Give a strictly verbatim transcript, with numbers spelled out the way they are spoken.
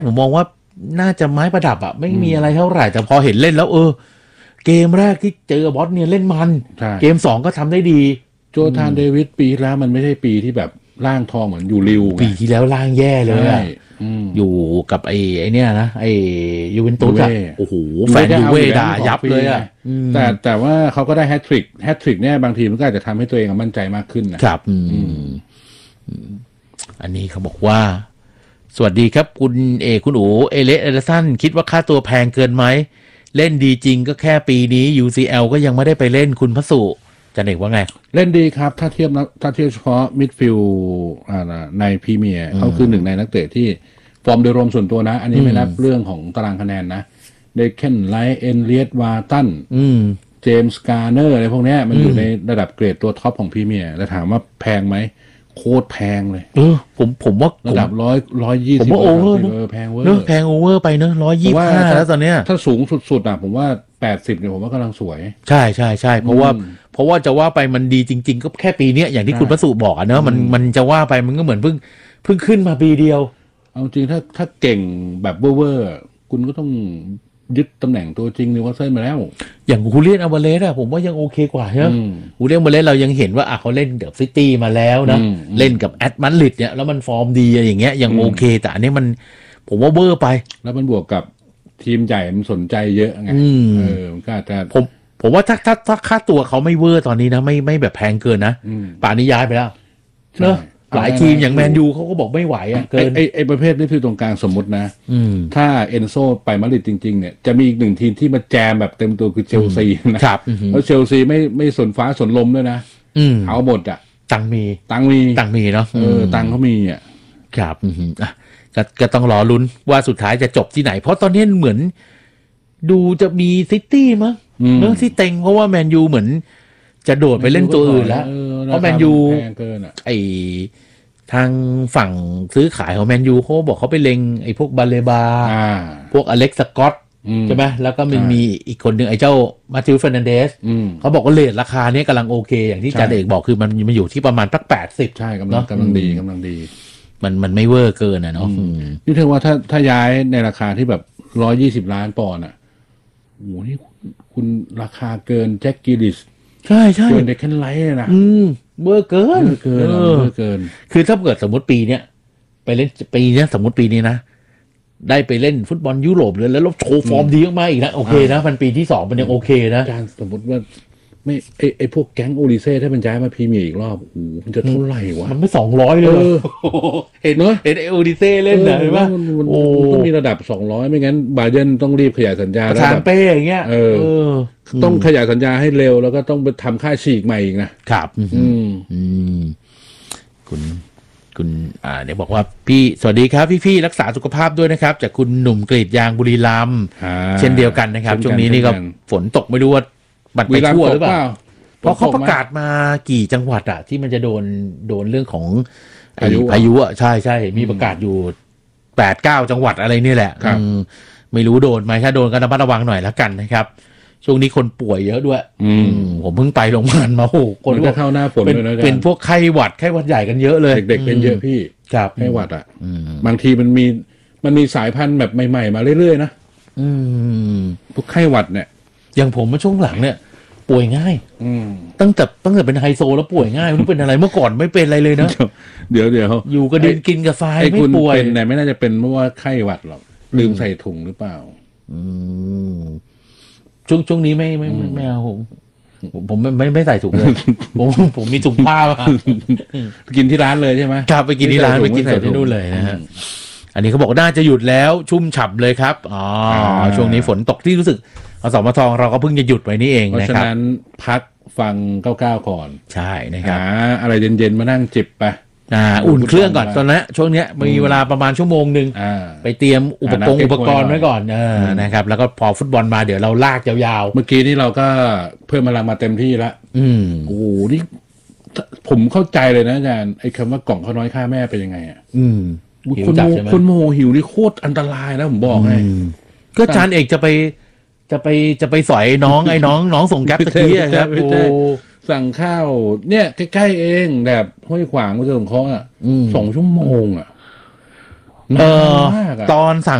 ผมมองว่าน่าจะไม้ประดับอ่ะไม่มีอะไรเท่าไหร่แต่พอเห็นเล่นแล้วเออเกมแรกที่เจอบอสเนี่ยเล่นมันเกมสองก็ทำได้ดีโจธานเดวิดปีแล้วมันไม่ใช่ปีที่แบบร่างทองเหมือนอยู่ริวปีที่แล้วร่างแย่เลยอยู่กับไอ้ไอ้เนี่ยนะไอ้ยูเวนตุสอ่ะโอ้โหแฟนยูเว่ด่ายับเลยอ่ะแต่แต่ว่าเขาก็ได้แฮตทริกแฮตทริกเนี่ยบางทีมันก็อาจจะทำให้ตัวเองมั่นใจมากขึ้นนะครับอันนี้เขาบอกว่าสวัสดีครับคุณเอคุณอูเอเลสเอเดอร์สันคิดว่าค่าตัวแพงเกินไหมเล่นดีจริงก็แค่ปีนี้ ยู ซี แอล ก็ยังไม่ได้ไปเล่นคุณพระสุจะเด็กว่าไงเล่นดีครับถ้าเทียบถ้าเทียบเฉพาะมิดฟิลด์ในพรีเมียร์เขาคือหนึ่งในนักเตะที่ฟอร์มโดยรวมส่วนตัวนะอันนี้ไม่นับเรื่องของตารางคะแนนนะเดคเคนไลท์เอนเลียตวาตันเจมส์การ์เนอร์อะไรพวกนี้มันอยู่ในระดับเกรดตัวท็อปของพรีเมียร์แล้วถามว่าแพงไหมโคตรแพงเลยเออผมผมว่าระดับร้อยร้อยยี่สิบผมว่าโอเวอร์แพงเวอร์เนอะแพงโอเวอร์ไปเนอะร้อยยี่สิบห้าแล้วตอนเนี้ยถ้าสูงสุดๆอ่ะผมว่าแปดสิบเนี่ยผมว่ากำลังสวยใช่ใช่ใช่เพราะว่าเพราะว่าจะว่าไปมันดีจริงๆก็แค่ปีนี้อย่างที่คุณพระสุบอกอ่ะเนอะมันมันจะว่าไปมันก็เหมือนเพิ่งเพิ่งขึ้นมาปีเดียวเอาจริงถ้าถ้าเก่งแบบเวอร์คุณก็ต้องยึดตำแหน่งตัวจริงนิวคาสเซิลมาแล้วอย่างฮูเลียนอัลวาเรสอะผมว่ายังโอเคกว่าใช่ไหมฮูเลียนอัลวาเรสเรายังเห็นว่าอ่ะเขาเล่นกับซิตี้มาแล้วนะเล่นกับแอตมาดริดเนี่ยแล้วมันฟอร์มดีอย่างเงี้ยยังโอเคแต่อันนี้มันผมว่าเวอร์ไปแล้วมันบวกกับทีมใหญ่มันสนใจเยอะไงเออมันก็อาจจะผมผมว่าถ้าถ้าถ้าค่าตัวเขาไม่เวอร์ตอนนี้นะไม่ไม่แบบแพงเกินนะป่านนี้ย้ายไปแล้วเนอะหลายทีมอย่างแมนยูเขาก็บอกไม่ไหวอ่ะเกินไอ้ไอ้ประเภทนี้คือตรงกลางสมมตินะถ้าเอนโซไปมาดริดจริงๆเนี่ยจะมีอีกหนึ่งทีมที่มาแจมแบบเต็มตัวคือเชลซีนะครับแล้วเชลซีไม่ไม่สนฟ้าสนลมด้วยนะเอาหมดอ่ะตังมีตังมีตังมีเนาะเออตังเขามีอ่ะครับอ่ะก็ก็ต้องรอลุ้นว่าสุดท้ายจะจบที่ไหนเพราะตอนนี้เหมือนดูจะมีซิตี้มั้งเรื่องที่เต็งเพราะว่าแมนยูเหมือนจะโดดไปเล่นตัวอื่นแล้วเพราะแมนยูไอทางฝั่งซื้อขายของแมนยูเขาบอกเขาไปเล็งไอ้พวกบาเลบาพวกอเล็กซ์สกอตใช่ไหมแล้วก็มันมีอีกคนหนึ่งไอ้เจ้ามาติวเฟอร์นันเดสเขาบอกว่าเรทราคาเนี้ยกำลังโอเคอย่างที่จ่าเอกบอกคือมันมันอยู่ที่ประมาณสักแปดสิบใช่กำลังกำลังดีกำลังดีมันมันไม่เวอร์เกินอ่ะเนาะนี่ถือว่าถ้าถ้าย้ายในราคาที่แบบร้อยยี่สิบล้านปอนด์อ่ะโอ้โหนี่คุณราคาเกินแจ็คกิลิสใช่ใช่เกินเด็กแค่ไลท์นะอืมเบอร์เกินเบอร์เกินเบอร์เกินคือถ้าเกิดสมมติปีเนี้ยไปเล่นปีเนี้ยสมมติปีนี้นะได้ไปเล่นฟุตบอลยุโรปเลยแล้วโชว์ฟอร์มดีมากๆอีกนะโอเคนะมันปีที่สองมันยังโอเคนะการสมมติว่าไม่ไอไอพวกแก๊งโอลิเซ่ถ้ามันย้ายมาพรีเมียร์อีกรอบโอ้โหมันจะเท่าไหร่วะมันไม่สองร้อยเลยเห็นเนอะเห็นไอโอลิเซ่เล่นนะเห็นป่ะโอ้ต้องมีระดับสองร้อยไม่งั้นบาเยิร์นต้องรีบขยายสัญญาทางเป้อย่างเงี้ยเออต้องขยายสัญญาให้เร็วแล้วก็ต้องไปทำค่าฉีกใหม่อีกนะครับอืมอืมคุณคุณอ่าเดี๋ยวบอกว่าพี่สวัสดีครับพี่ๆรักษาสุขภาพด้วยนะครับจากคุณหนุ่มกรีดยางบุรีรัมย์เช่นเดียวกันนะครับช่วงนี้นี่ก็ฝนตกไม่รู้ว่าบัดไปทั่วหรือเปล่าเพราะเขาประกาศมากี่จังหวัดอะที่มันจะโดนโดนเรื่องของพายุพายุอะใช่ใช่มีประกาศอยู่แปดเก้าจังหวัดอะไรนี่แหละไม่รู้โดนไหมถ้าโดนก็ระมัดระวังหน่อยแล้วกันนะครับช่วงนี้คนป่วยเยอะด้วยผมเพิ่งไปโรงพยาบาลมาโอ้คนก็เข้าหน้าฝนเลยนะเป็นพวกไข้หวัดไข้หวัดใหญ่กันเยอะเลยเด็กๆเป็นเยอะพี่ไข้หวัดอะบางทีมันมีมันมีสายพันธุ์แบบใหม่ๆมาเรื่อยๆนะพวกไข้หวัดเนี่ยอย่างผมเมื่อช่วงหลังเนี่ยป่วยง่ายตั้งแต่ตั้งแต่เป็นไฮโซแล้วป่วยง่ายไม่รู้เป็นอะไรเมื่อก่อนไม่เป็นอะไรเลยนะเดี๋ยวเดี๋ยวอยู่ก็ดินกินกับทรายไม่ป่วยแต่ไม่น่าจะเป็นเพราะว่าไข้หวัดหรอกลืมใส่ถุงหรือเปล่าช่วงช่วงนี้ไม่ไม่ไม่เอาผมผมไม่ไม่ไม่ใส่ถุงเลยผมผมมีถุงผ้ากินที่ร้านเลยใช่ไหมครับไปกินที่ร้านไปกินสดที่นู่นเลยนะฮะอันนี้เขาบอกน่าจะหยุดแล้วชุ่มฉ่ำเลยครับอ๋อช่วงนี้ฝนตกที่รู้สึกอสมทเราก็เพิ่งจะหยุดไว้นี่เองนะครับเพราะฉะนั้นพักฟังเก้าเก้าก่อนใช่นะครับอะไรเย็นๆมานั่งจิบไปอ่าอุ่นเครื่องก่อนตอนนี้ช่วงนี้มีเวลาประมาณชั่วโมงนึงไปเตรียมอุปกรณ์อุปกรณ์ไว้ก่อนเออนะครับแล้วก็พอฟุตบอลมาเดี๋ยวเราลากยาวๆเมื่อกี้นี่เราก็เพิ่มพลังมาเต็มที่แล้วอืมโอ้โหนี่ผมเข้าใจเลยนะอาจารย์ไอ้คำว่ากล่องข้าวน้อยฆ่าแม่เป็นยังไงอ่ะอืมคนโมคนโมโหหิวนี่โคตรอันตรายนะผมบอกให้ก็อาจารย์เอกจะไปจะไปจะไปสอยน้องไอ้น้องน้องส่งแก๊ปตะกี้ครับโอ้สั่งข้าวเนี่ยใกล้ๆเองแบบห้วยขวางมาส่งเขาอ่ะสองชั่วโมงอ่ะเออมากอะตอนสั่ง